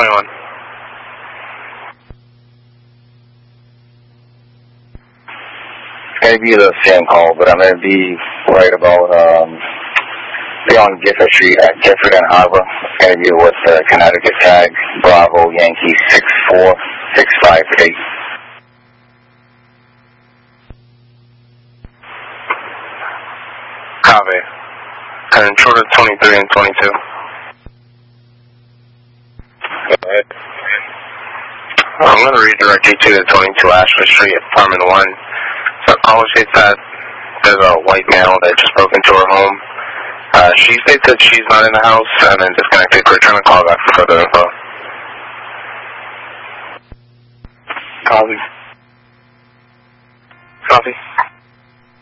21. Maybe the same call, but I'm going to be right about, be on Gifford Street at Gifford and Harbor. It's going to be with the Connecticut tag, Bravo Yankee 64658. Copy. And intruder 23 and 22. Go ahead. I'm going to redirect you to the 22 Ashford Street, apartment 1. So caller states that there's a white male that just broke into her home. She states that she's not in the house and then disconnected. We're trying to call back for further info. Copy. Copy.